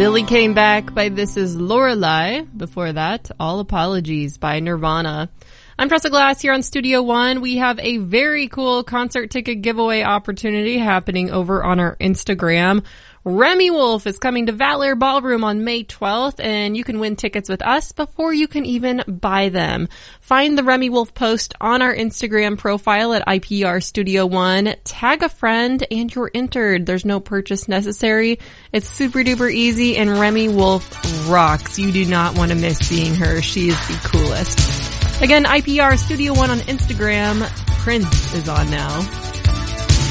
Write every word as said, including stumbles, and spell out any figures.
Billy Came Back by This Is Lorelei. Before that, All Apologies by Nirvana. I'm Tressa Glass here on Studio One. We have a very cool concert ticket giveaway opportunity happening over on our Instagram. Remi Wolf is coming to Valor Ballroom on May twelfth, and you can win tickets with us before you can even buy them. Find the Remi Wolf post on our Instagram profile at I P R Studio One. Tag a friend, and you're entered. There's no purchase necessary. It's super duper easy, and Remi Wolf rocks. You do not want to miss seeing her. She is the coolest. Again, I P R Studio One on Instagram. Prince is on now.